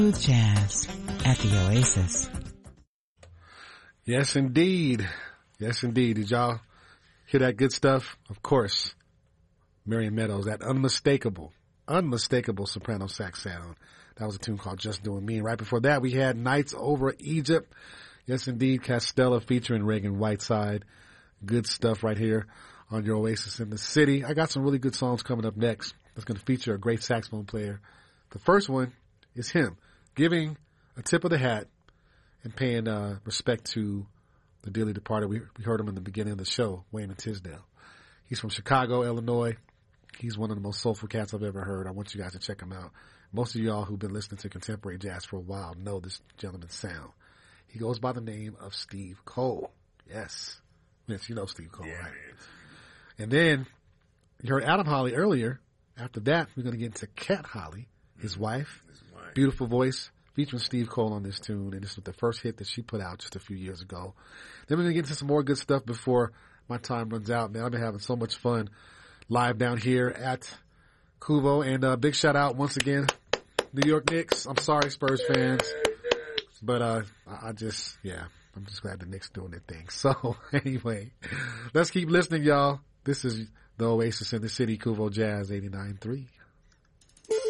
Smooth jazz at the Oasis. Yes, indeed. Yes, indeed. Did y'all hear that good stuff? Of course. Marion Meadows, that unmistakable soprano sax sound. That was a tune called Just Doing Me. And right before that, we had Nights Over Egypt. Yes, indeed. Castella featuring Reagan Whiteside. Good stuff right here on your Oasis in the City. I got some really good songs coming up next. That's going to feature a great saxophone player. The first one is him giving a tip of the hat and paying respect to the dearly departed. We heard him in the beginning of the show, Wayman Tisdale. He's from Chicago, Illinois. He's one of the most soulful cats I've ever heard. I want you guys to check him out. Most of y'all who've been listening to contemporary jazz for a while know this gentleman's sound. He goes by the name of Steve Cole. Yes. Yes, you know Steve Cole, right? And then you heard Adam Holly earlier. After that, we're going to get into Cat Holly, his wife. Beautiful voice, featuring Steve Cole on this tune. And this was the first hit that she put out just a few years ago. Then we're going to get into some more good stuff before my time runs out. Man, I've been having so much fun live down here at Kuvo. And big shout out once again, New York Knicks. I'm sorry, Spurs fans. But I'm just glad the Knicks doing their thing. So anyway, let's keep listening, y'all. This is the Oasis in the City, Kuvo Jazz 89.3.